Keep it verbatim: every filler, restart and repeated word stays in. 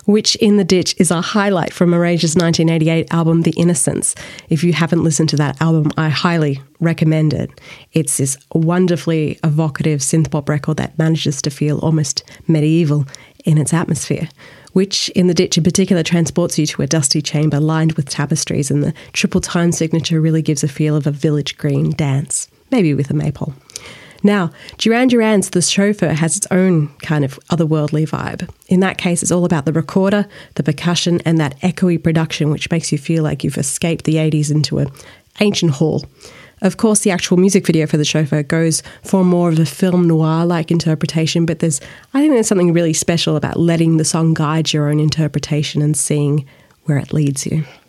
which in the Ditch is a highlight from Erasure's nineteen eighty-eight album, The Innocents. If you haven't listened to that album, I highly recommend it. It's this wonderfully evocative synth-pop record that manages to feel almost medieval in its atmosphere, which in the Ditch in particular transports you to a dusty chamber lined with tapestries, and the triple time signature really gives a feel of a village green dance, maybe with a maypole. Now, Duran Duran's The Chauffeur has its own kind of otherworldly vibe. In that case, it's all about the recorder, the percussion, and that echoey production which makes you feel like you've escaped the eighties into an ancient hall. Of course, the actual music video for The Chauffeur goes for more of a film noir-like interpretation, but there's, I think there's something really special about letting the song guide your own interpretation and seeing where it leads you.